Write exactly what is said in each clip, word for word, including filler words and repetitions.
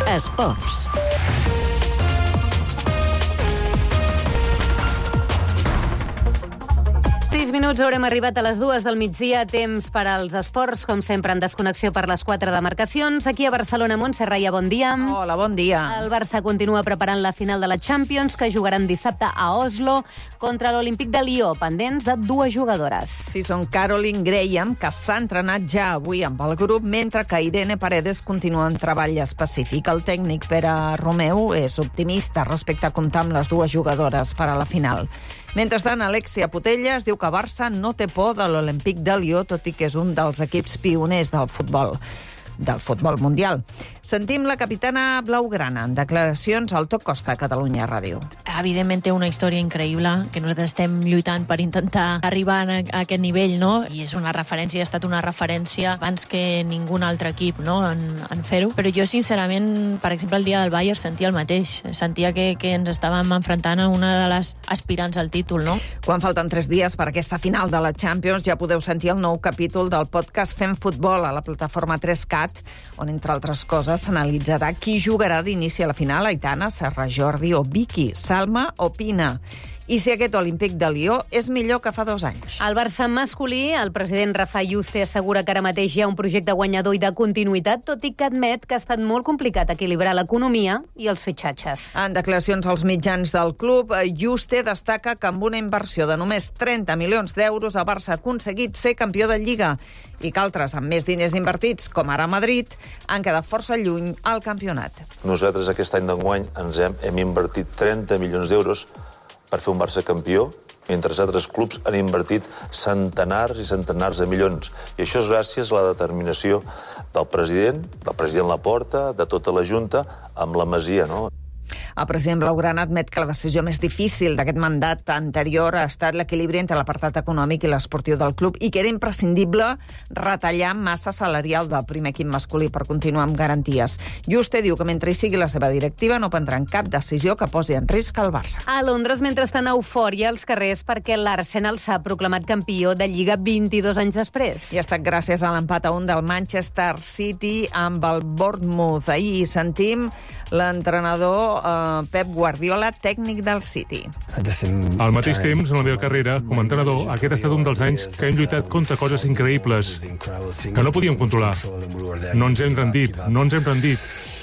Esports. Sis minuts, haurem arribat a les dues del migdia, temps per als esports, com sempre en desconnexió per les quatre demarcacions. Aquí a Barcelona, Montse Raia, bon dia. Hola, bon dia. El Barça continua preparant la final de la Champions, que jugaran dissabte a Oslo contra l'Olímpic de Lió, pendents de dues jugadores. Sí, són Caroline Graham, que s'ha entrenat ja avui amb el grup, mentre que Irene Paredes continua en treball específic. El tècnic Pere Romeu és optimista respecte a comptar amb les dues jugadores per a la final. Mentrestant, Alexia Putellas diu que Barça no té por de l'Olímpic de Lió, tot i que és un dels equips pioners del futbol, del futbol mundial. Sentim la capitana blaugrana en declaracions al Top Costa, Catalunya Ràdio. Evidentment té una història increïble, que nosaltres estem lluitant per intentar arribar a aquest nivell, no? I és una referència, ha estat una referència abans que ningú altre equip, no?, en, en fer-ho. Però jo, sincerament, per exemple, el dia del Bayern sentia el mateix. Sentia que, que ens estàvem enfrontant a una de les aspirants al títol, no? Quan falten tres dies per aquesta final de la Champions, ja podeu sentir el nou capítol del podcast Fem Futbol a la plataforma tres cat, on, entre altres coses, s'analitzarà qui jugarà d'inici a la final: Aitana, Serra, Jordi o Vicky, Salma o Pina. I si aquest Olímpic de Lió és millor que fa dos anys. Al Barça masculí, el president Rafa Yuste assegura que ara mateix hi ha un projecte guanyador i de continuïtat, tot i que admet que ha estat molt complicat equilibrar l'economia i els fitxatges. En declaracions als mitjans del club, Yuste destaca que amb una inversió de només trenta milions d'euros el Barça ha aconseguit ser campió de Lliga i que altres, amb més diners invertits, com ara Madrid, han quedat força lluny al campionat. Nosaltres aquest any d'enguany ens hem, hem invertit trenta milions d'euros per fer un Barça campió, mentre altres clubs han invertit centenars i centenars de milions. I això és gràcies a la determinació del president, del president Laporta, de tota la Junta, amb la Masia, no? El president blaugrana admet que la decisió més difícil d'aquest mandat anterior ha estat l'equilibri entre l'apartat econòmic i l'esportiu del club i que era imprescindible retallar massa salarial del primer equip masculí per continuar amb garanties. Yuste diu que mentre hi sigui la seva directiva no prendran cap decisió que posi en risc el Barça. A Londres, mentrestant, eufòria als carrers perquè l'Arsenal s'ha proclamat campió de Lliga vint-i-dos anys després. I ha estat gràcies a l'empat a un del Manchester City amb el Bournemouth. Ahir sentim l'entrenador eh, Pep Guardiola, tècnic del City. Al mateix temps, en la meva carrera com a entrenador, aquest ha estat un dels anys que hem lluitat contra coses increïbles que no podíem controlar. No ens hem rendit, no ens hem rendit.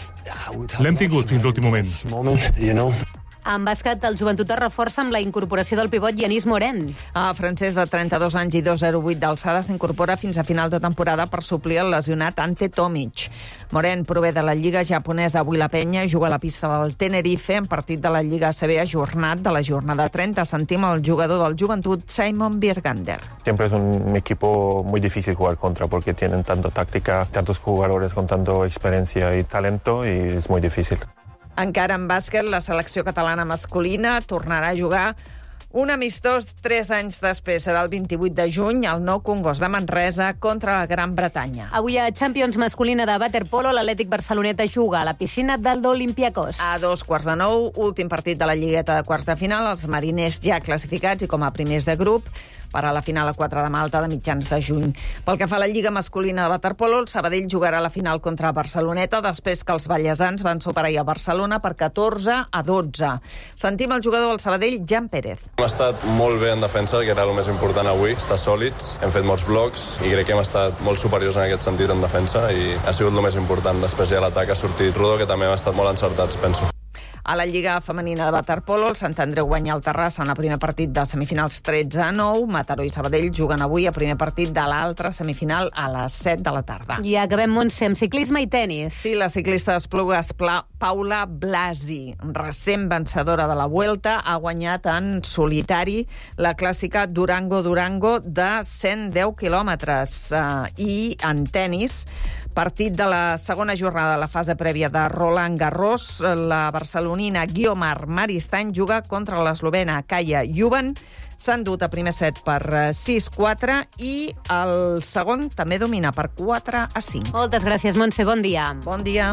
L'hem tingut fins l'últim moment. En bàsquet, el Joventut es reforça amb la incorporació del pivot Yanis Moren. El francès de trenta-dos anys i dos coma zero vuit d'alçada s'incorpora fins a final de temporada per suplir el lesionat Ante Tomic. Moren prové de la Lliga japonesa. Avui la penya juga a la pista del Tenerife en partit de la Lliga A C B ajornat de la jornada trenta. Sentim el jugador del Joventut, Simon Birgander. Siempre es un equipo muy difícil jugar contra porque tienen tanto táctica, tantos jugadores con tanto experiencia y talento y es muy difícil. Encara en bàsquet, la selecció catalana masculina tornarà a jugar un amistós tres anys després. Serà el vint-i-vuit de juny al Nou Congost de Manresa contra la Gran Bretanya. Avui a Champions masculina de waterpolo, l'Atlètic Barceloneta juga a la piscina del Olympiacos. A dos quarts de nou, últim partit de la lligueta de quarts de final, els mariners ja classificats i com a primers de grup per a la final a quatre de Malta de mitjans de juny. Pel que fa a la Lliga masculina de waterpolo, el Sabadell jugarà la final contra Barceloneta després que els ballesans van superar a Barcelona per catorze a dotze. Sentim el jugador del Sabadell, Jan Pérez. Hem estat molt bé en defensa, que era el més important avui, estar sòlids, hem fet molts blocs i crec que hem estat molt superiors en aquest sentit en defensa i ha sigut el més important. Després ja l'atac ha sortit Rodó, que també hem estat molt encertats, penso. A la Lliga femenina de waterpolo, el Sant Andreu guanya el Terrassa en el primer partit de semifinals tretze a nou. Mataró i Sabadell juguen avui a primer partit de l'altra semifinal a les set de la tarda. I acabem, Montse, amb ciclisme i tenis. Sí, la ciclista d'Esplugues, Paula Blasi, recent vencedora de la Vuelta, ha guanyat en solitari la clàssica Durango-Durango de cent deu quilòmetres. Uh, I en tenis, partit de la segona jornada de la fase prèvia de Roland Garros, la barcelonina Guiomar Maristany juga contra l'eslovena Kaja Juvan. S'han dut a primer set per sis quatre i el segon també domina per quatre a cinc. Moltes gràcies, Montse. Bon dia. Bon dia.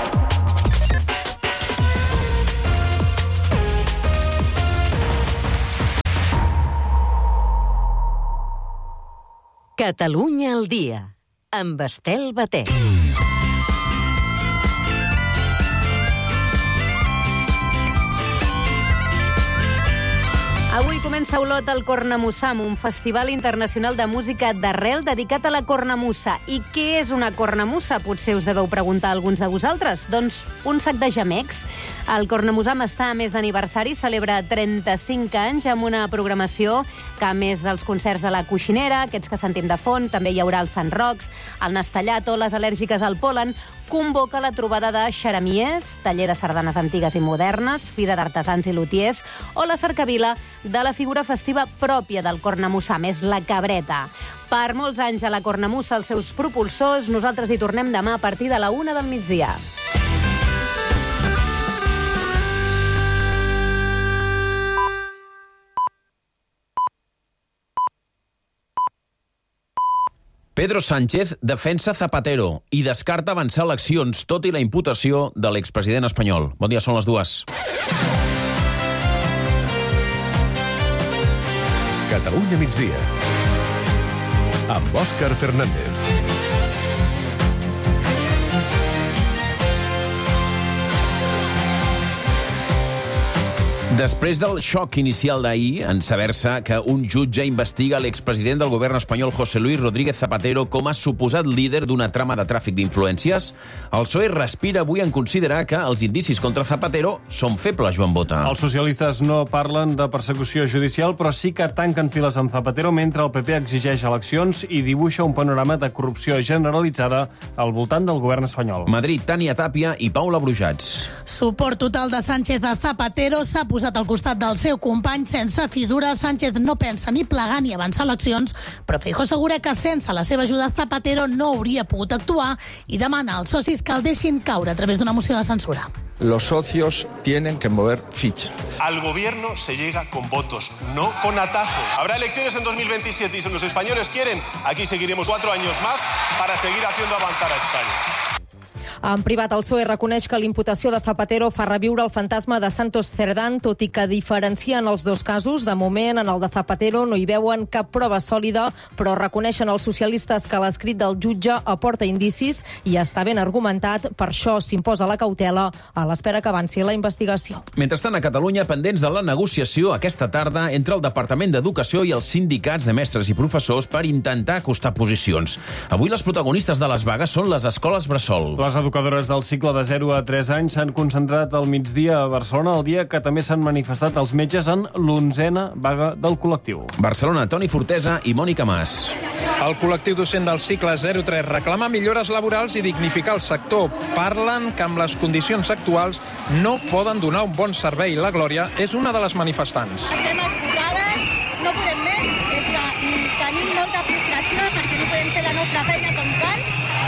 Catalunya al dia, amb Estel Batet. Comença a Olot el Cornamussam, un festival internacional de música d'arrel dedicat a la cornamussa. I què és una cornamussa? Potser us deveu preguntar alguns de vosaltres. Doncs un sac de gemecs. El Cornamussam està a més d'aniversari, celebra trenta-cinc anys amb una programació que, a més dels concerts de la Coixinera, aquests que sentim de fons, també hi haurà el Sant Rocs, el Nastellat o les al·lèrgiques al pol·len, convoca la trobada de xeremiers, taller de sardanes antigues i modernes, fira d'artesans i lutiers, o la cercavila de la figura festiva pròpia del Cornamussam, és la cabreta. Per molts anys a la cornamussa, els seus propulsors, nosaltres hi tornem demà a partir de la una del migdia. Pedro Sánchez defensa Zapatero i descarta avançar eleccions, tot i la imputació de l'expresident espanyol. Bon dia, són les dues. Catalunya migdia, amb Òscar Fernández. Després del xoc inicial d'ahir, en saber-se que un jutge investiga l'expresident del govern espanyol José Luis Rodríguez Zapatero com a suposat líder d'una trama de tràfic d'influències, el P S O E respira avui en considerar que els indicis contra Zapatero són febles, Joan Bota. Els socialistes no parlen de persecució judicial, però sí que tanquen files amb Zapatero mentre el P P exigeix eleccions i dibuixa un panorama de corrupció generalitzada al voltant del govern espanyol. Madrid, Tània Tàpia i Paula Brujats. Suport total de Sánchez a Zapatero, s'ha posat al costat del seu company sense fissura. Sánchez no pensa ni plegar ni avançar eleccions, però Feijóo assegura que sense la seva ajuda Zapatero no hauria pogut actuar i demana als socis que el deixin caure a través d'una moció de censura. Los socios tienen que mover ficha. Al gobierno se llega con votos, no con atajos. Habrá elecciones en dos mil veintisiete y si los españoles quieren, aquí seguiremos cuatro años más para seguir haciendo avanzar a España. En privat, el P S O E reconeix que l'imputació de Zapatero fa reviure el fantasma de Santos Cerdán, tot i que diferencien els dos casos. De moment, en el de Zapatero no hi veuen cap prova sòlida, però reconeixen els socialistes que l'escrit del jutge aporta indicis i està ben argumentat. Per això s'imposa la cautela a l'espera que avanci la investigació. Mentrestant, a Catalunya, pendents de la negociació aquesta tarda entre el Departament d'Educació i els sindicats de mestres i professors per intentar acostar posicions. Avui les protagonistes de les vagues són les escoles bressol. Les educadores del cicle de zero a tres anys s'han concentrat al migdia a Barcelona, el dia que també s'han manifestat els metges en l'onzena vaga del col·lectiu. Barcelona, Toni Fortesa i Mònica Mas. El col·lectiu docent del cicle zero tres reclama millores laborals i dignificar el sector. Parlen que amb les condicions actuals no poden donar un bon servei. La Glòria és una de les manifestants. Estem esgotades, no podem més, és que tenim molta frustració perquè no podem fer la nostra feina com cal.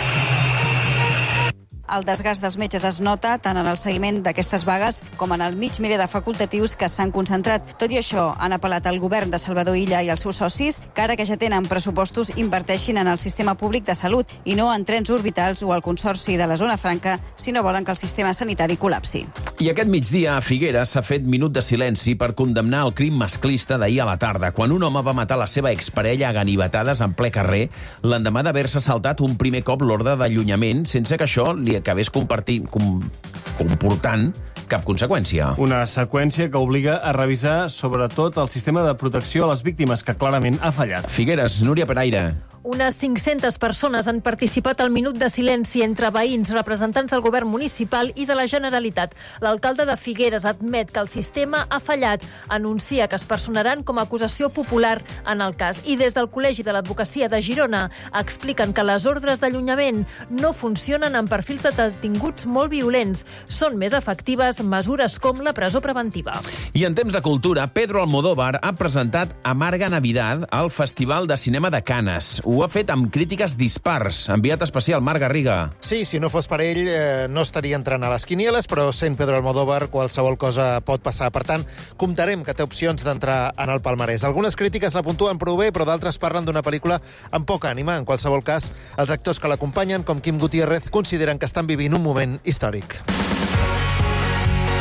El desgast dels metges es nota tant en el seguiment d'aquestes vagues com en el mig miler de facultatius que s'han concentrat. Tot i això, han apel·lat al govern de Salvador Illa i als seus socis que ara que ja tenen pressupostos inverteixin en el sistema públic de salut i no en trens orbitals o al Consorci de la Zona Franca si no volen que el sistema sanitari col·lapsi. I aquest migdia a Figueres s'ha fet minut de silenci per condemnar el crim masclista d'ahir a la tarda, quan un home va matar la seva exparella a ganivetades en ple carrer l'endemà d'haver-se saltat un primer cop l'ordre d'allunyament sense que això li acabés compartint, com, comportant cap conseqüència. Una seqüència que obliga a revisar sobretot el sistema de protecció a les víctimes, que clarament ha fallat. Figueres, Núria Peraire. Unes cinc-centes persones han participat al minut de silenci entre veïns, representants del govern municipal i de la Generalitat. L'alcalde de Figueres admet que el sistema ha fallat, anuncia que es personaran com a acusació popular en el cas. I des del Col·legi de l'Advocacia de Girona expliquen que les ordres d'allunyament no funcionen en perfils de detinguts molt violents. Són més efectives mesures com la presó preventiva. I en temps de cultura, Pedro Almodóvar ha presentat Amarga Navidad al Festival de Cinema de Canes. Ho ha fet amb crítiques dispars. Enviat especial, Marc Garriga. Sí, si no fos per ell, eh, no estaria entrant a les quinieles, però sent Pedro Almodóvar, qualsevol cosa pot passar. Per tant, comptarem que té opcions d'entrar en el palmarès. Algunes crítiques la puntuen prou bé, però d'altres parlen d'una pel·lícula amb poca ànima. En qualsevol cas, els actors que l'acompanyen, com Quim Gutiérrez, consideren que estan vivint un moment històric.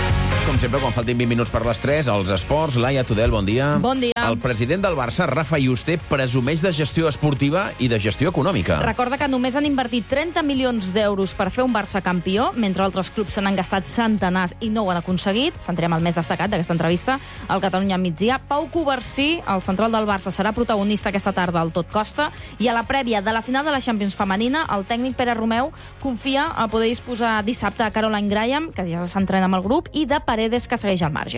Com sempre, quan faltin vint minuts per les tres, als esports. Laia Tudel, bon dia. Bon dia. El president del Barça, Rafa Yuste, presumeix de gestió esportiva i de gestió econòmica. Recorda que només han invertit trenta milions d'euros per fer un Barça campió, mentre altres clubs se n'han gastat centenars i no ho han aconseguit. Sentirem el més destacat d'aquesta entrevista al Catalunya migdia. Pau Covarsí, el central del Barça, serà protagonista aquesta tarda al Tot Costa, i a la prèvia de la final de la Champions femenina, el tècnic Pere Romeu confia a poder disposar dissabte a Caroline Graham, que ja s'entrena amb el grup, i de Paredes, que segueix al marge.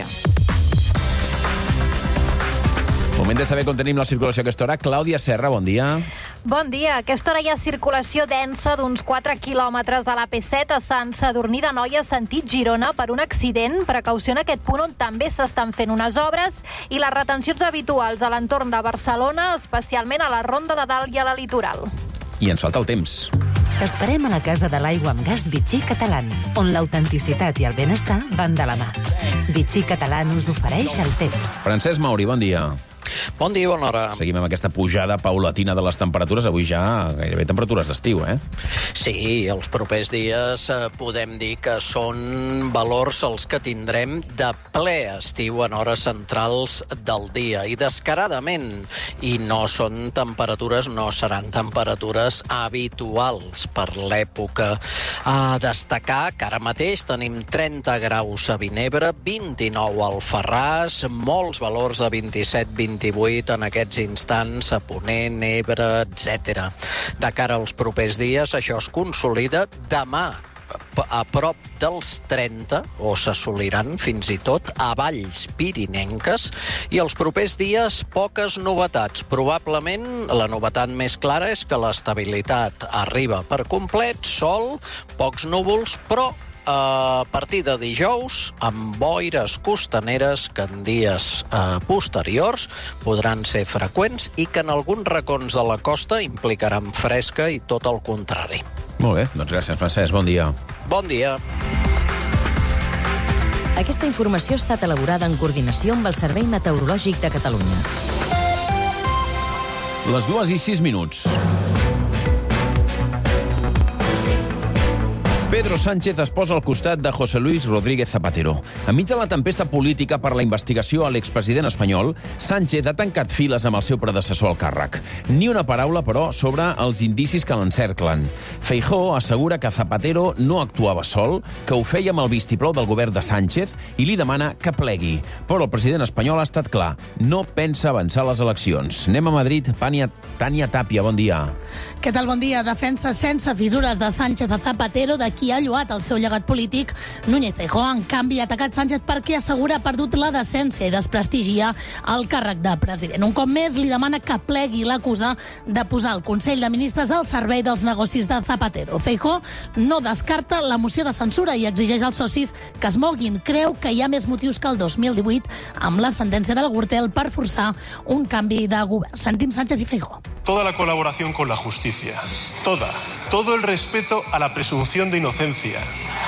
Moment de saber com tenim la circulació a aquesta hora. Clàudia Serra, bon dia. Bon dia. A aquesta hora hi ha circulació densa d'uns quatre quilòmetres a l'A P set a Sant Sadurní d'Anoia, sentit Girona, per un accident. Precaució en aquest punt on també s'estan fent unes obres, i les retencions habituals a l'entorn de Barcelona, especialment a la Ronda de Dalt i a la Litoral. I ens falta el temps. T'esperem a la Casa de l'Aigua amb Gas Vichy Catalán, on l'autenticitat i el benestar van de la mà. Vichy Catalán us ofereix el temps. Francesc Mauri, bon dia. Bon dia, bona hora. Seguim amb aquesta pujada paulatina de les temperatures. Avui ja gairebé temperatures d'estiu, eh? Sí, els propers dies eh, podem dir que són valors els que tindrem de ple estiu en hores centrals del dia, i descaradament. I no són temperatures, no seran temperatures habituals per l'època. A destacar que ara mateix tenim trenta graus a Vinebre, vint-i-nou al Alfarràs, molts valors de vint-i-set vint-i-vuit en aquests instants a Ponent, Ebre, etcètera. De cara als propers dies, això es consolida. Demà a prop dels trenta, o s'assoliran fins i tot a valls pirinenques, i els propers dies poques novetats. Probablement la novetat més clara és que l'estabilitat arriba per complet, sol, pocs núvols, però a partir de dijous, amb boires costaneres que en dies eh, posteriors podran ser freqüents i que en alguns racons de la costa implicaran fresca i tot el contrari. Molt bé, doncs gràcies, Francesc. Bon dia. Bon dia. Aquesta informació ha estat elaborada en coordinació amb el Servei Meteorològic de Catalunya. Les dues i sis minuts. Pedro Sánchez es posa al costat de José Luis Rodríguez Zapatero. Enmig de la tempesta política per la investigació a l'expresident espanyol, Sánchez ha tancat files amb el seu predecessor al càrrec. Ni una paraula, però, sobre els indicis que l'encerclen. Feijóo assegura que Zapatero no actuava sol, que ho feia amb el vistiplou del govern de Sánchez, i li demana que plegui. Però el president espanyol ha estat clar. No pensa avançar les eleccions. Anem a Madrid. Tània, Tània Tàpia, bon dia. Què tal, bon dia? Defensa sense fissures de Sánchez a Zapatero, de qui ha lloat el seu llegat polític. Núñez Feijóo, en canvi, ha atacat Sánchez perquè assegura ha perdut la decència i desprestigia el càrrec de president. Un cop més, li demana que plegui, l'acusa de posar el Consell de Ministres al servei dels negocis de Zapatero. Feijóo no descarta la moció de censura i exigeix als socis que es moguin. Creu que hi ha més motius que el dos mil divuit amb la sentència de la Gürtel per forçar un canvi de govern. Sentim Sánchez i Feijóo. Toda la colaboración con la justicia, toda, todo el respeto a la presunción de inocencia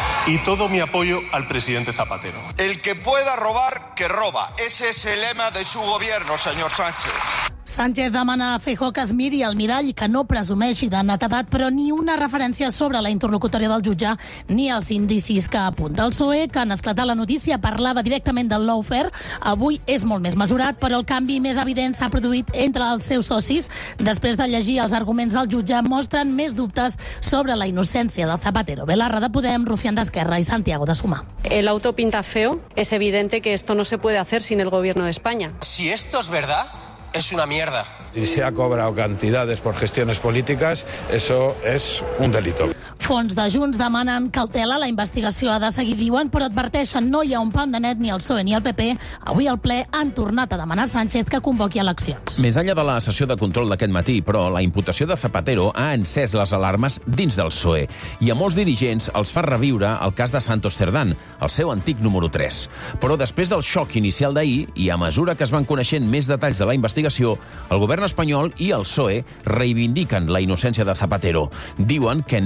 y todo mi apoyo al presidente Zapatero. El que pueda robar, que roba. Ese es el lema de su gobierno, señor Sánchez. Sánchez demana a Feijóo que es miri al mirall i que no presumeixi de netedat, però ni una referència sobre la interlocutòria del jutge ni els indicis que apunta. El P S O E, que en esclatar la notícia parlava directament del lawfare, avui és molt més mesurat, però el canvi més evident s'ha produït entre els seus socis. Després de llegir els arguments del jutge, mostren més dubtes sobre la innocència de Zapatero. Belarra de Podem, Rufián d'Esquerra i Santiago de Sumar. El auto pinta feo. Es evidente que esto no se puede hacer sin el gobierno de España. Si esto es verdad, es una mierda. Si se ha cobrado cantidades por gestiones políticas, eso es un delito. Fons de Junts demanen cautela. La investigació ha de seguir, diuen, però adverteixen no hi ha un pam de net ni el P S O E ni el P P. Avui al ple han tornat a demanar a Sánchez que convoqui eleccions. Més enllà de la sessió de control d'aquest matí, però, la imputació de Zapatero ha encès les alarmes dins del P S O E i a molts dirigents els fa reviure el cas de Santos Cerdán, el seu antic número tres. Però després del xoc inicial d'ahir i a mesura que es van coneixent més detalls de la investigació, el govern espanyol i el P S O E reivindiquen la innocència de Zapatero. Diuen que no hi ha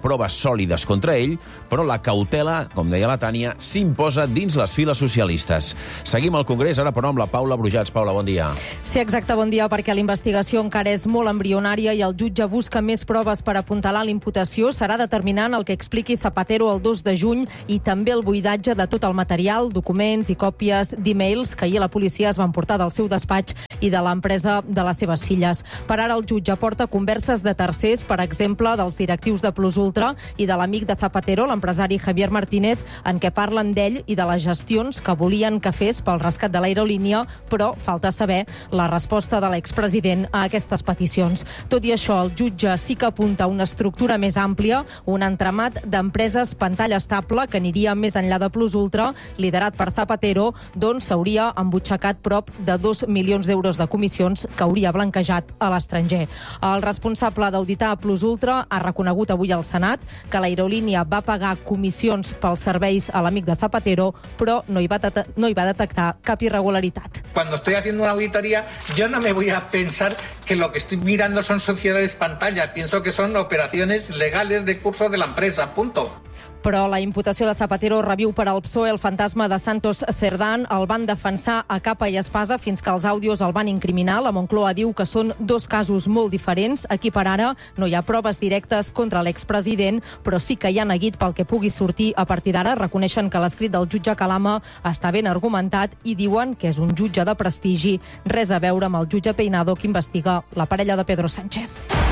proves sòlides contra ell, però la cautela, com deia la Tània, s'imposa dins les files socialistes. Seguim al Congrés, ara però amb la Paula Brujats. Paula, bon dia. Sí, exacte, bon dia, perquè la investigació encara és molt embrionària i el jutge busca més proves per apuntalar l'imputació. Serà determinant el que expliqui Zapatero el dos de juny i també el buidatge de tot el material, documents i còpies d'e-mails que ahir la policia es van portar del seu despatx i de l'empresa de les seves filles. Per ara el jutge porta converses de tercers, per exemple, dels directius de Plus Ultra i de l'amic de Zapatero, l'empresari Javier Martínez, en què parlen d'ell i de les gestions que volien que fes pel rescat de l'aerolínia, però falta saber la resposta de l'expresident a aquestes peticions. Tot i això, el jutge sí que apunta una estructura més àmplia, un entramat d'empreses pantalla estable que aniria més enllà de Plus Ultra, liderat per Zapatero, d'on s'hauria embutxacat prop de dos milions d'euros de comissions que hauria blanquejat a l'estranger. El responsable d'auditar a Plus Ultra ha reconegut avui al Senat que l'aerolínia va pagar comissions pels serveis a l'amic de Zapatero, però no hi va, no hi va detectar cap irregularitat. Cuando estoy haciendo una auditoría, yo no me voy a pensar que lo que estoy mirando son sociedades pantalla. Pienso que son operaciones legales de curso de la empresa, punto. Però la imputació de Zapatero reviu per al P S O E el fantasma de Santos Cerdán. El van defensar a capa i espasa fins que els àudios el van incriminar. La Moncloa diu que són dos casos molt diferents. Aquí per ara no hi ha proves directes contra l'expresident, però sí que hi ha neguit pel que pugui sortir a partir d'ara. Reconeixen que l'escrit del jutge Calama està ben argumentat i diuen que és un jutge de prestigi. Res a veure amb el jutge Peinado que investiga la parella de Pedro Sánchez.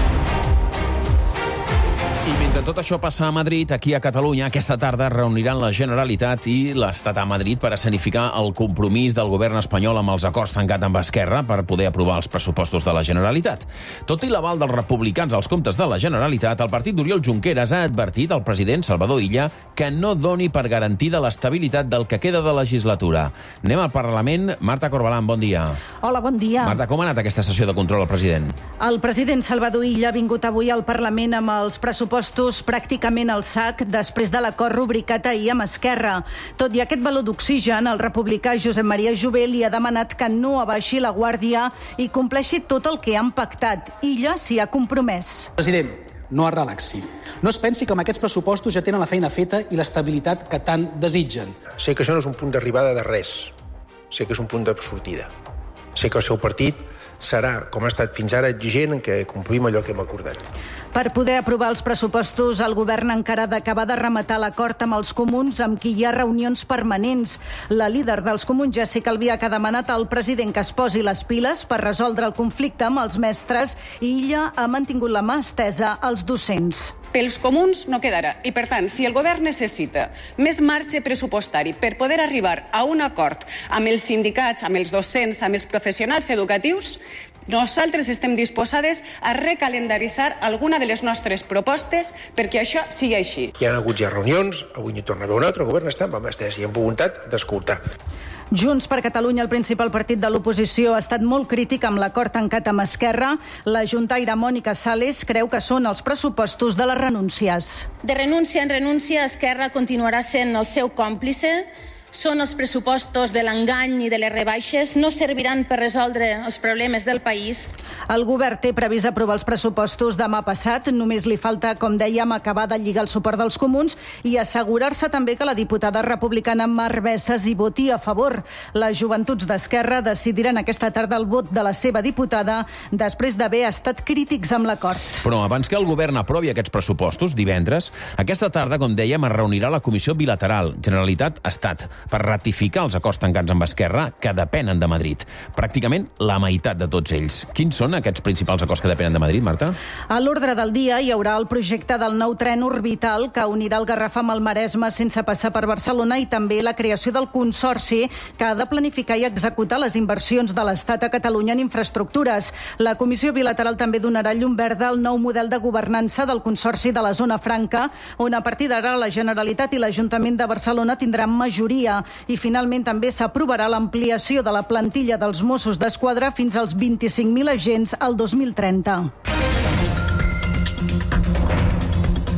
I mentre tot això passa a Madrid, aquí a Catalunya, aquesta tarda reuniran la Generalitat i l'Estat a Madrid per escenificar el compromís del govern espanyol amb els acords tancats amb Esquerra per poder aprovar els pressupostos de la Generalitat. Tot i l'aval dels republicans als comptes de la Generalitat, el partit d'Oriol Junqueras ha advertit al president Salvador Illa que no doni per garantida l'estabilitat del que queda de legislatura. Anem al Parlament. Marta Corbalán, bon dia. Hola, bon dia. Marta, com ha anat aquesta sessió de control al president? El president Salvador Illa ha vingut avui al Parlament amb els pressupostos pràcticament al sac després de l'acord rubricat ahir amb Esquerra. Tot i aquest valor d'oxigen, el republicà Josep Maria Jové li ha demanat que no abaixi la guàrdia i compleixi tot el que han pactat. Illa s'hi ha compromès. President, no es relaxi. No es pensi que amb aquests pressupostos ja tenen la feina feta i l'estabilitat que tant desitgen. Sé que això no és un punt d'arribada de res. Sé que és un punt de sortida. Sé que el seu partit serà, com ha estat fins ara, exigent en què complim allò que hem acordat. Per poder aprovar els pressupostos, el govern encara ha d'acabar de rematar l'acord amb els comuns, amb qui hi ha reunions permanents. La líder dels comuns, Jessica Albiach, ha demanat al president que es posi les piles per resoldre el conflicte amb els mestres i ella ha mantingut la mà estesa als docents. Pels comuns no quedarà. I, per tant, si el govern necessita més marge pressupostari per poder arribar a un acord amb els sindicats, amb els docents, amb els professionals educatius, nosaltres estem disposades a recalendaritzar alguna de les nostres propostes perquè això sigui així. Hi ha hagut ja reunions, avui n'hi torna a haver una altra, el govern està amb amestès i amb voluntat d'escoltar. Junts per Catalunya, el principal partit de l'oposició, ha estat molt crític amb l'acord tancat amb Esquerra. La juntaire Mònica Sales creu que són els pressupostos de les renúncies. De renúncia en renúncia, Esquerra continuarà sent el seu còmplice. Són els pressupostos de l'engany i de les rebaixes, no serviran per resoldre els problemes del país. El govern té previst aprovar els pressupostos demà passat. Només li falta, com dèiem, acabar de lligar el suport dels comuns i assegurar-se també que la diputada republicana Mar Bessas hi voti a favor. Les joventuts d'Esquerra decidiran aquesta tarda el vot de la seva diputada després d'haver estat crítics amb l'acord. Però abans que el govern aprovi aquests pressupostos, divendres, aquesta tarda, com dèiem, es reunirà la Comissió Bilateral Generalitat-Estat per ratificar els acords tancats amb Esquerra que depenen de Madrid. Pràcticament la meitat de tots ells. Quins són aquests principals acords que depenen de Madrid, Marta? A l'ordre del dia hi haurà el projecte del nou tren orbital que unirà el Garraf amb el Maresme sense passar per Barcelona i també la creació del Consorci que ha de planificar i executar les inversions de l'Estat a Catalunya en infraestructures. La Comissió Bilateral també donarà llum verda al nou model de governança del Consorci de la Zona Franca, on a partir d'ara la Generalitat i l'Ajuntament de Barcelona tindran majoria. I finalment també s'aprovarà l'ampliació de la plantilla dels Mossos d'Esquadra fins als vint-i-cinc mil agents al dos mil trenta.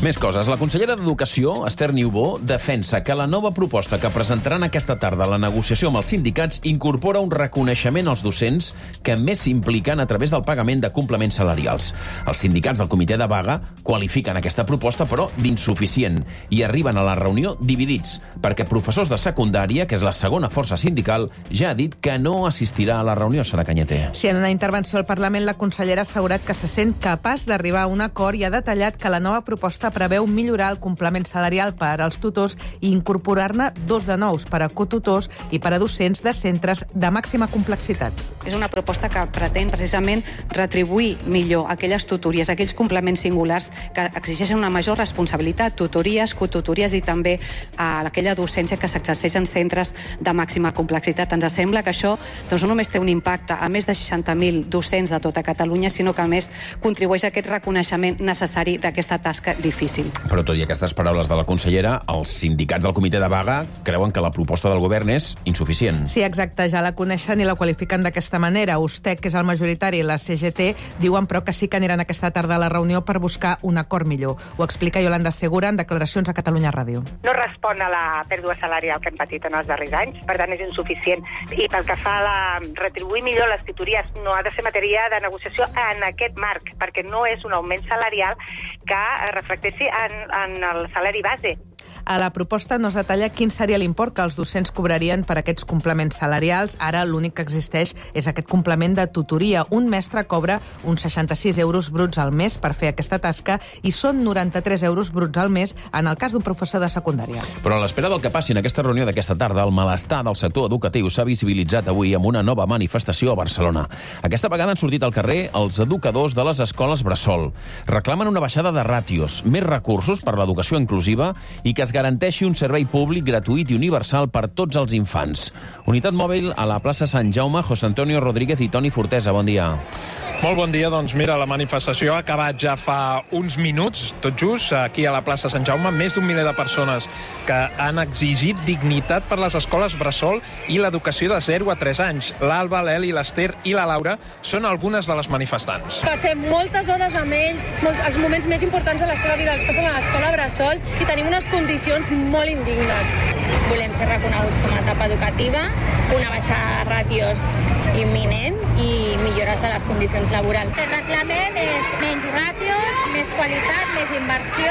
Més coses. La consellera d'Educació, Esther Niubó, defensa que la nova proposta que presentaran aquesta tarda a la negociació amb els sindicats incorpora un reconeixement als docents que més s'impliquen a través del pagament de complements salarials. Els sindicats del comitè de vaga qualifiquen aquesta proposta, però, d'insuficient i arriben a la reunió dividits, perquè professors de secundària, que és la segona força sindical, ja ha dit que no assistirà a la reunió. Sara Cañete. Sí, en una intervenció al Parlament, la consellera ha assegurat que se sent capaç d'arribar a un acord i ha detallat que la nova proposta preveu millorar el complement salarial per als tutors i incorporar-ne dos de nous per a cotutors i per a docents de centres de màxima complexitat. És una proposta que pretén precisament retribuir millor aquelles tutories, aquells complements singulars que exigeixen una major responsabilitat, tutories, cotutories i també a aquella docència que s'exerceix en centres de màxima complexitat. Ens sembla que això doncs, no només té un impacte a més de seixanta mil docents de tota Catalunya, sinó que a més contribueix a aquest reconeixement necessari d'aquesta tasca difícil. Però tot i aquestes paraules de la consellera, els sindicats del comitè de vaga creuen que la proposta del govern és insuficient. Sí, exacte, ja la coneixen i la qualifiquen d'aquesta manera. USTEC, que és el majoritari, i la C G T diuen però que sí que aniran aquesta tarda a la reunió per buscar un acord millor. Ho explica Yolanda Segura en declaracions a Catalunya Ràdio. No respon a la pèrdua salarial que hem patit en els darrers anys, per tant és insuficient. I pel que fa a la retribuir millor les tutories, no ha de ser matèria de negociació en aquest marc, perquè no és un augment salarial que reflectessi en, en el salari base. A la proposta no es detalla quin seria l'import que els docents cobrarien per aquests complements salarials. Ara l'únic que existeix és aquest complement de tutoria. Un mestre cobra uns seixanta-sis euros bruts al mes per fer aquesta tasca i són noranta-tres euros bruts al mes en el cas d'un professor de secundària. Però a l'espera del que passi en aquesta reunió d'aquesta tarda, el malestar del sector educatiu s'ha visibilitzat avui amb una nova manifestació a Barcelona. Aquesta vegada han sortit al carrer els educadors de les escoles bressol. Reclamen una baixada de ràtios, més recursos per l'educació inclusiva i que es garanteixi un servei públic gratuït i universal per tots els infants. Unitat mòbil a la plaça Sant Jaume, José Antonio Rodríguez i Toni Fortesa. Bon dia. Molt bon dia. Doncs mira, la manifestació ha acabat ja fa uns minuts, tot just, aquí a la plaça Sant Jaume. Més d'un miler de persones que han exigit dignitat per les escoles bressol i l'educació de zero a tres anys. L'Alba, l'Eli, l'Ester i la Laura són algunes de les manifestants. Passem moltes hores amb ells, molts, els moments més importants de la seva vida els passen a l'escola bressol i tenim unes condicions molt indignes. Volem ser reconeguts com a etapa educativa, una baixada de ràtios imminent i millores de les condicions laborals. El que reclamem és menys ràtios, més qualitat, més inversió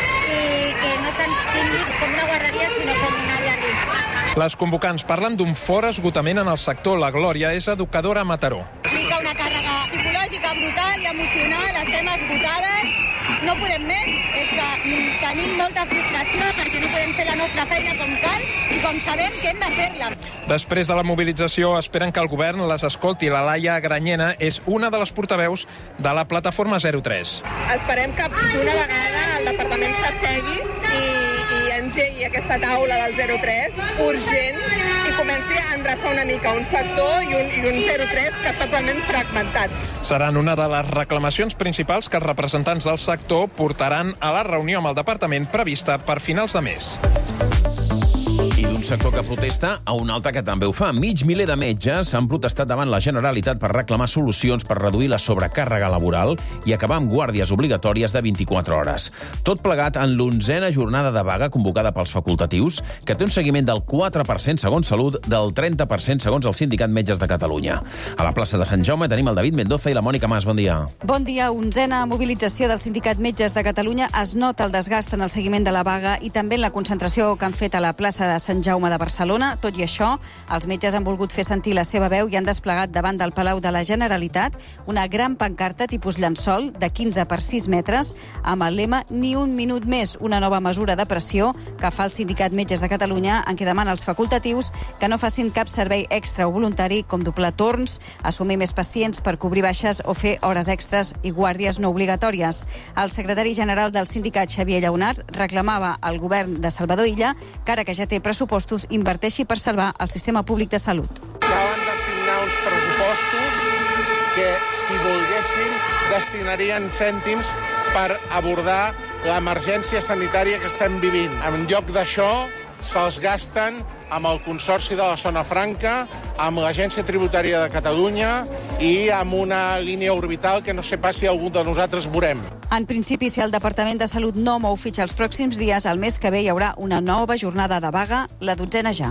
i que no se'ns tingui com una guarderia, sinó com una àrea rica. Les convocants parlen d'un fort esgotament en el sector. La Glòria és educadora a Mataró. Implica una càrrega psicològica brutal i emocional, estem esgotades, no podem més, és que tenim molta frustració perquè no podem fer la nostra feina com cal i com sabem que hem de fer-la. Després de la mobilització esperen que el govern les escolti. La Laia Granyena és una de les portaveus de la plataforma zero tres. Esperem que d'una vegada el departament s'assegui i, i engegui aquesta taula del zero tres urgent i comenci a endreçar una mica un sector i un, i un zero tres que està totalment fragmentat. Seran una de les reclamacions principals que els representants del sector portaran a la reunió amb el departament prevista per finals de mes. I d'un sector que protesta a un altre que també ho fa. Mig miler de metges han protestat davant la Generalitat per reclamar solucions per reduir la sobrecàrrega laboral i acabar amb guàrdies obligatòries de vint-i-quatre hores. Tot plegat en l'onzena jornada de vaga convocada pels facultatius, que té un seguiment del quatre per cent segons Salut, del trenta per cent segons el Sindicat Metges de Catalunya. A la plaça de Sant Jaume tenim el David Mendoza i la Mònica Mas. Bon dia. Bon dia. Onzena mobilització del Sindicat Metges de Catalunya. Es nota el desgast en el seguiment de la vaga i també en la concentració que han fet a la plaça de Sant Jaume de Barcelona. Tot i això, els metges han volgut fer sentir la seva veu i han desplegat davant del Palau de la Generalitat una gran pancarta tipus llençol de quinze per sis metres amb el lema Ni un minut més, una nova mesura de pressió que fa el Sindicat Metges de Catalunya en què demana als facultatius que no facin cap servei extra o voluntari com doblar torns, assumir més pacients per cobrir baixes o fer hores extres i guàrdies no obligatòries. El secretari general del sindicat, Xavier Lleonart, reclamava al govern de Salvador Illa que ara que ja té pressupostos inverteixi per salvar el sistema públic de salut. Acaben de signar uns pressupostos que, si volguessin, destinarien cèntims per abordar l'emergència sanitària que estem vivint. En lloc d'això, se'ls gasten amb el Consorci de la Zona Franca amb l'Agència Tributària de Catalunya i amb una línia orbital que no sé pas si algú de nosaltres veurem. En principi, si el Departament de Salut no mou fitxa els pròxims dies, el mes que ve hi haurà una nova jornada de vaga, la dotzena ja.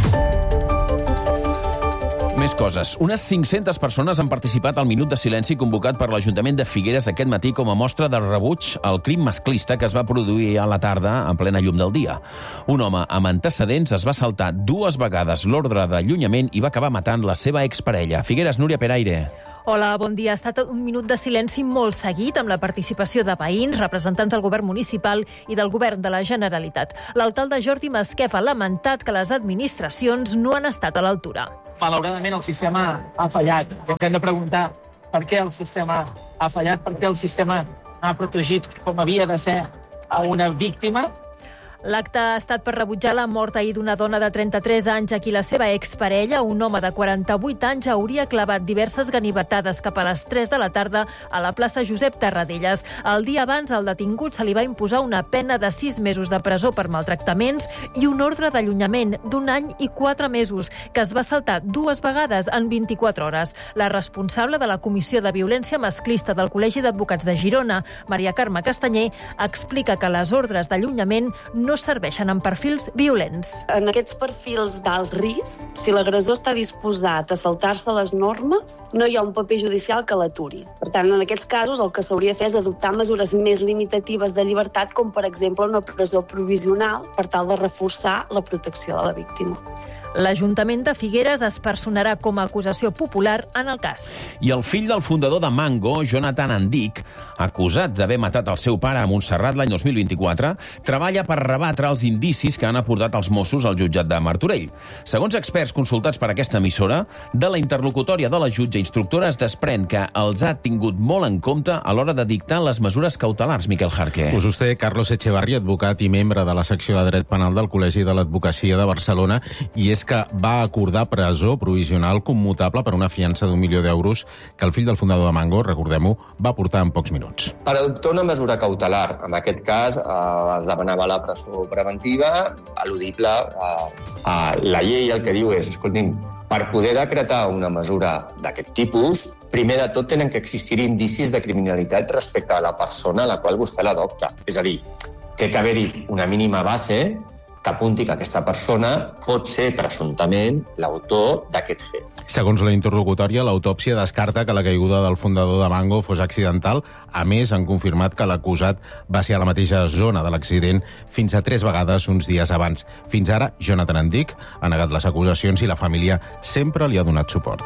Més coses. Unes cinc-centes persones han participat al minut de silenci convocat per l'Ajuntament de Figueres aquest matí com a mostra de rebuig al crim masclista que es va produir a la tarda en plena llum del dia. Un home amb antecedents es va saltar dues vegades l'ordre d'allunyament i va acabar matant la seva exparella. Figueres, Núria Peraire. Hola, bon dia. Ha estat un minut de silenci molt seguit amb la participació de veïns, representants del govern municipal i del govern de la Generalitat. L'alcalde Jordi Masquef ha lamentat que les administracions no han estat a l'altura. Malauradament el sistema ha fallat. Ens hem de preguntar per què el sistema ha fallat, per què el sistema ha protegit com havia de ser a una víctima. L'acte ha estat per rebutjar la mort ahir d'una dona de trenta-tres anys a qui la seva exparella, un home de quaranta-vuit anys, hauria clavat diverses ganivetades cap a les tres de la tarda a la plaça Josep Tarradellas. El dia abans, al detingut se li va imposar una pena de sis mesos de presó per maltractaments i un ordre d'allunyament d'un any i quatre mesos, que es va saltar dues vegades en vint-i-quatre hores. La responsable de la Comissió de Violència Masclista del Col·legi d'Advocats de Girona, Maria Carme Castanyer, explica que les ordres d'allunyament no serveixen en perfils violents. En aquests perfils d'alt risc, si l'agressor està disposat a saltar-se les normes, no hi ha un paper judicial que l'aturi. Per tant, en aquests casos, el que s'hauria de fer és adoptar mesures més limitatives de llibertat, com per exemple una presó provisional, per tal de reforçar la protecció de la víctima. L'Ajuntament de Figueres es personarà com a acusació popular en el cas. I el fill del fundador de Mango, Jonathan Andic, acusat d'haver matat el seu pare a Montserrat l'any dos mil vint-i-quatre, treballa per rebatre els indicis que han aportat els Mossos al jutjat de Martorell. Segons experts consultats per aquesta emissora, de la interlocutòria de la jutge instructora es desprèn que els ha tingut molt en compte a l'hora de dictar les mesures cautelars, Miquel Jarque. Us ho té Carlos Echevarri, advocat i membre de la secció de dret penal del Col·legi de l'Advocacia de Barcelona, i és que va acordar presó provisional commutable per una fiança d'un milió d'euros que el fill del fundador de Mango, recordem-ho, va portar en pocs minuts. Per adoptar una mesura cautelar, en aquest cas eh, es demanava la presó preventiva, eludible a, a la llei. El que diu és, escolti'm, per poder decretar una mesura d'aquest tipus, primer de tot tenen que existir indicis de criminalitat respecte a la persona a la qual vostè l'adopta. És a dir, té que haver-hi una mínima base que apunti que aquesta persona pot ser presumptament l'autor d'aquest fet. Segons la interlocutòria, l'autòpsia descarta que la caiguda del fundador de Mango fos accidental. A més, han confirmat que l'acusat va ser a la mateixa zona de l'accident fins a tres vegades uns dies abans. Fins ara, Jonathan Andic ha negat les acusacions i la família sempre li ha donat suport.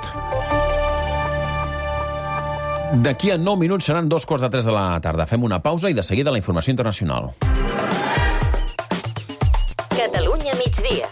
D'aquí a nou minuts seran dos quarts de tres de la tarda. Fem una pausa i de seguida la informació internacional. Catalunya migdia.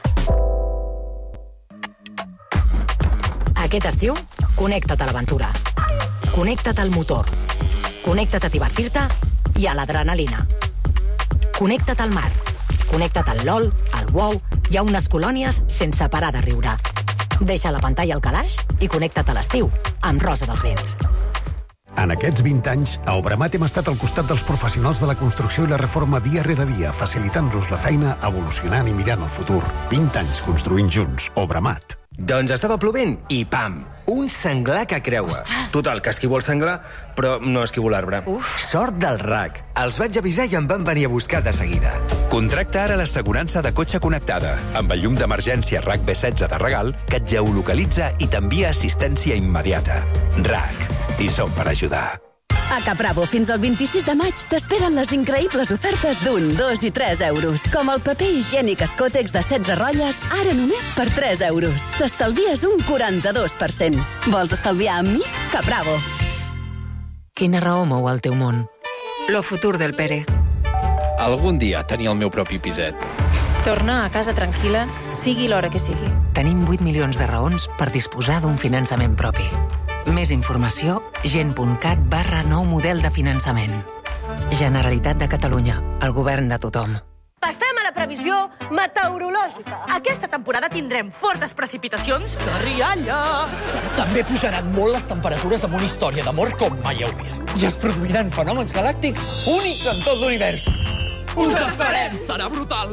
Aquest estiu, connecta't a l'aventura. Connecta't al motor. Connecta't a divertir-te i a l'adrenalina. Connecta't al mar. Connecta't al LOL, al WoW i a unes colònies sense parar de riure. Deixa la pantalla al calaix i connecta't a l'estiu amb Rosa dels Vents. En aquests vint anys, a Obramat hem estat al costat dels professionals de la construcció i la reforma dia rere dia, facilitant-nos la feina, evolucionant i mirant el futur. vint anys construint junts. Obramat. Doncs estava plovent i pam! Un senglar que creua. Ostres. Total, que esquivo el senglar, però no esquivo l'arbre. Sort del R A C. Els vaig avisar i em van venir a buscar de seguida. Contracta ara l'assegurança de cotxe connectada, amb el llum d'emergència R A C B setze de regal, que et geolocalitza i t'envia assistència immediata. R A C. I som per ajudar. A Capravo, fins al vint-i-sis de maig, t'esperen les increïbles ofertes d'un, dos i tres euros. Com el paper higiènic Escotex de setze rotlles, ara només per tres euros. T'estalvies un quaranta-dos per cent. Vols estalviar amb mi? Capravo. Quina raó mou el teu món? Lo futur del Pere. Algun dia tenir el meu propi piset. Tornar a casa tranquil·la, sigui l'hora que sigui. Tenim vuit milions de raons per disposar d'un finançament propi. Més informació, gent.cat barra nou model de finançament. Generalitat de Catalunya, el govern de tothom. Passem a la previsió meteorològica. Aquesta temporada tindrem fortes precipitacions de rialles. També pujaran molt les temperatures amb una història d'amor com mai heu vist. I es produiran fenòmens galàctics únics en tot l'univers. Us esperem, serà brutal.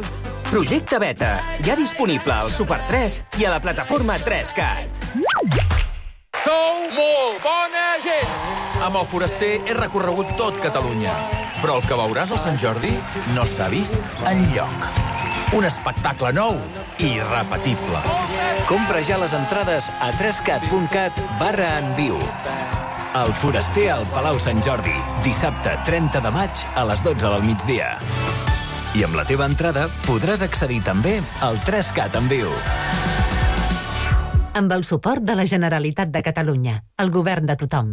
Projecte Beta, ja disponible al Super tres i a la plataforma tres cat. Sou molt bona gent! Amb el Foraster he recorregut tot Catalunya, però el que veuràs al Sant Jordi no s'ha vist enlloc. Un espectacle nou i irrepetible. Compra ja les entrades a tres cat punt cat barra en viu. El Foraster al Palau Sant Jordi, dissabte trenta de maig a les dotze del migdia. I amb la teva entrada podràs accedir també al tres cat en viu. Amb el suport de la Generalitat de Catalunya, el govern de tothom.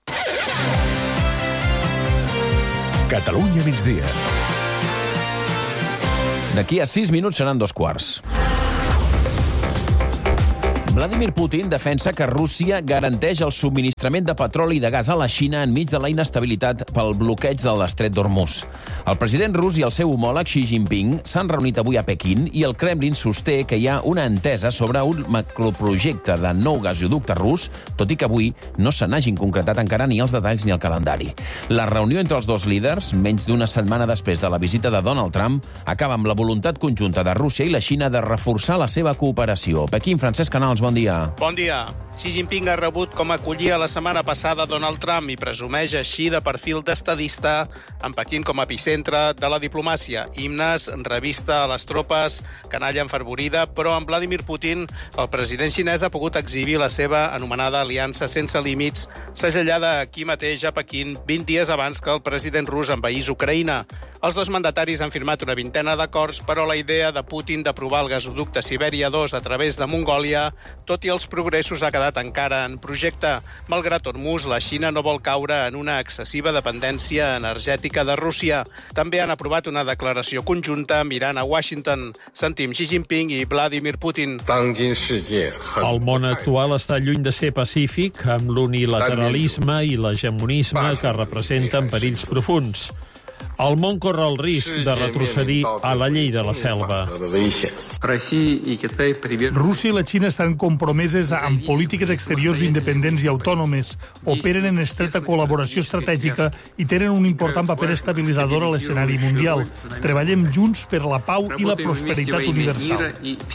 Catalunya migdia. D'aquí a sis minuts seran dos quarts. Vladimir Putin defensa que Rússia garanteix el subministrament de petroli i de gas a la Xina enmig de la inestabilitat pel bloqueig de l'estret d'Hormuz. El president rus i el seu homòleg Xi Jinping s'han reunit avui a Pequín i el Kremlin sosté que hi ha una entesa sobre un macroprojecte de nou gasoducte rus, tot i que avui no se n'hagin concretat encara ni els detalls ni el calendari. La reunió entre els dos líders, menys d'una setmana després de la visita de Donald Trump, acaba amb la voluntat conjunta de Rússia i la Xina de reforçar la seva cooperació. Pequín, Francesc Canals, bon dia. Bon dia. Xi Jinping ha rebut com acollia la setmana passada Donald Trump i presumeix així de perfil d'estadista, amb Pequín com a epicentre de la diplomàcia. Himnes, revista a les tropes, canalla enfervorida, però amb Vladimir Putin, el president xinès ha pogut exhibir la seva anomenada aliança sense límits, segellada aquí mateix a Pequín vint dies abans que el president rus envaís Ucraïna. Els dos mandataris han firmat una vintena d'acords, però la idea de Putin d'aprovar el gasoducte Sibèria dos a través de Mongòlia, tot i els progressos, ha quedat encara en projecte. Malgrat Hormuz, la Xina no vol caure en una excessiva dependència energètica de Rússia. També han aprovat una declaració conjunta mirant a Washington. Sentim Xi Jinping i Vladimir Putin. El món actual està lluny de ser pacífic, amb l'unilateralisme i l'hegemonisme que representen perills profunds. El món corre el risc de retrocedir a la llei de la selva. Rússia i la Xina estan compromeses amb polítiques exteriors independents i autònomes, operen en estreta col·laboració estratègica i tenen un important paper estabilitzador a l'escenari mundial. Treballem junts per la pau i la prosperitat universal.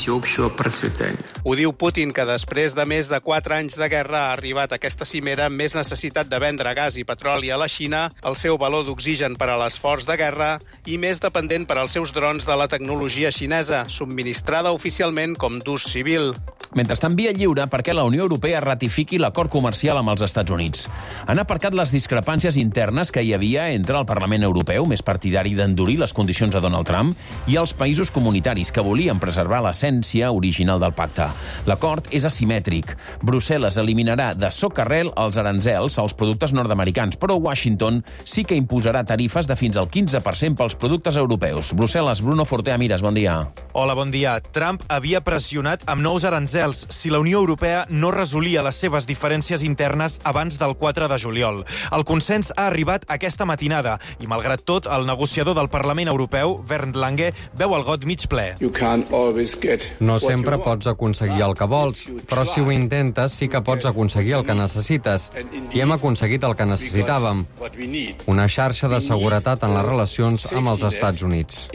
Ho diu Putin, que després de més de quatre anys de guerra ha arribat a aquesta cimera amb més necessitat de vendre gas i petroli a la Xina, el seu valor d'oxigen per a les forts de guerra i més dependent per als seus drons de la tecnologia xinesa, subministrada oficialment com d'ús civil. Mentrestant, via lliure perquè la Unió Europea ratifiqui l'acord comercial amb els Estats Units. Han aparcat les discrepàncies internes que hi havia entre el Parlament Europeu, més partidari d'endurir les condicions a Donald Trump, i els països comunitaris, que volien preservar l'essència original del pacte. L'acord és asimètric. Brussel·les eliminarà de socarrel els aranzels als productes nord-americans, però Washington sí que imposarà tarifes de fins al quinze per cent pels productes europeus. Brussel·les, Bruno Fortea Mires, bon dia. Hola, bon dia. Trump havia pressionat amb nous aranzels si la Unió Europea no resolia les seves diferències internes abans del quatre de juliol. El consens ha arribat aquesta matinada i, malgrat tot, el negociador del Parlament Europeu, Bernd Lange, veu el got mig ple. No sempre pots aconseguir el que vols, però si ho intentes sí que pots aconseguir el que necessites. I hem aconseguit el que necessitàvem. Una xarxa de seguretat en les relacions amb els Estats Units.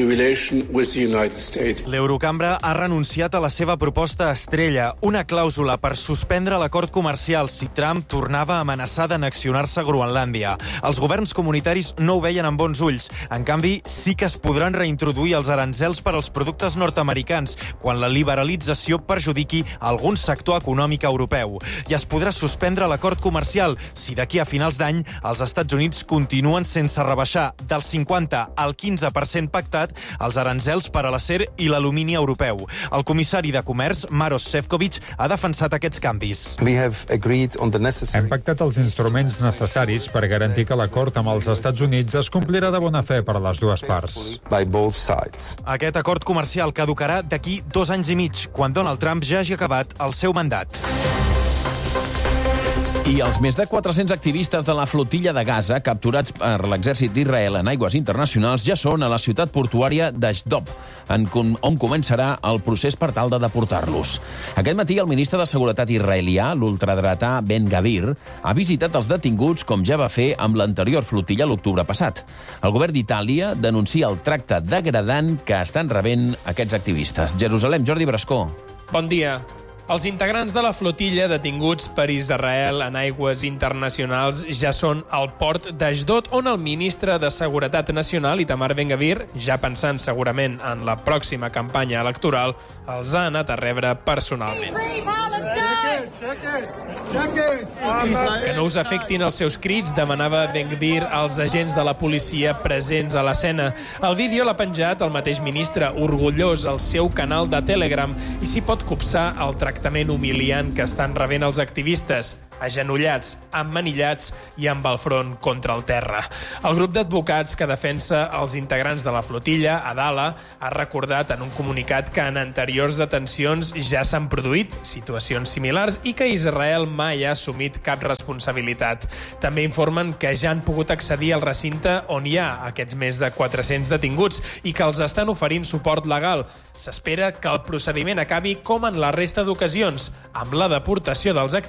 L'Eurocambra ha renunciat a la seva proposta estrella, una clàusula per suspendre l'acord comercial si Trump tornava a amenaçar d'annexionar-se a Groenlàndia. Els governs comunitaris no ho veien amb bons ulls. En canvi, sí que es podran reintroduir els aranzels per als productes nord-americans quan la liberalització perjudiqui algun sector econòmic europeu. I es podrà suspendre l'acord comercial si d'aquí a finals d'any els Estats Units continuen sense rebaixar del cinquanta al quinze per cent pactat els aranzels per a l'acer i l'alumini europeu. El comissari de Comerç, Maros Sefcovic, ha defensat aquests canvis. Hem pactat els instruments necessaris per garantir que l'acord amb els Estats Units es complirà de bona fe per a les dues parts. Aquest acord comercial caducarà d'aquí dos anys i mig, quan Donald Trump ja hagi acabat el seu mandat. I els més de quatre-cents activistes de la flotilla de Gaza, capturats per l'exèrcit d'Israel en aigües internacionals, ja són a la ciutat portuària d'Ashdod, on començarà el procés per tal de deportar-los. Aquest matí, el ministre de Seguretat israelià, l'ultradretà Ben Gavir, ha visitat els detinguts com ja va fer amb l'anterior flotilla l'octubre passat. El govern d'Itàlia denuncia el tracte degradant que estan rebent aquests activistes. Jerusalem, Jordi Brascó. Bon dia. Els integrants de la flotilla detinguts per Israel en aigües internacionals ja són al port d'Ashdod, on el ministre de Seguretat Nacional, Itamar Ben-Gvir, ja pensant segurament en la pròxima campanya electoral, els ha anat a rebre personalment. Que no us afectin els seus crits, demanava Ben-Gvir als agents de la policia presents a l'escena. El vídeo l'ha penjat el mateix ministre, orgullós, al seu canal de Telegram, i s'hi pot copsar el tractament humiliant que estan rebent els activistes, agenollats, emmanillats i amb el front contra el terra. El grup d'advocats que defensa els integrants de la flotilla, Adala, ha recordat en un comunicat que en anteriors detencions ja s'han produït situacions similars i que Israel mai ha assumit cap responsabilitat. També informen que ja han pogut accedir al recinte on hi ha aquests més de quatre-cents detinguts i que els estan oferint suport legal. S'espera que el procediment acabi com en la resta d'ocasions, amb la deportació dels activistes